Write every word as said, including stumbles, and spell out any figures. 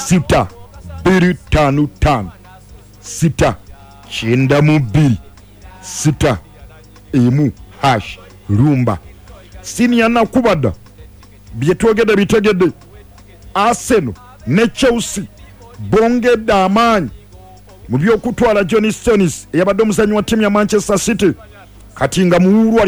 sita bbiri ttaano ttaano sita kyenda mu bbiri sita emu hash lumba. Senior nakubadda byetwogedde bitegedde Arsenal ne Chelsea bongedde amaanyi mu byokutwala Johnny Stones eyabadde omuzannyi wa ttiimu ya Manchester City kati nga muwulwa